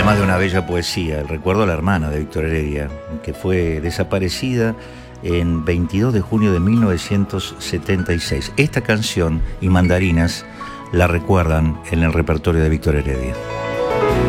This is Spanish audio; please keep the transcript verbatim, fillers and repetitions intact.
además de una bella poesía, el recuerdo a la hermana de Víctor Heredia, que fue desaparecida en veintidós de junio de mil novecientos setenta y seis. Esta canción y Mandarinas la recuerdan en el repertorio de Víctor Heredia.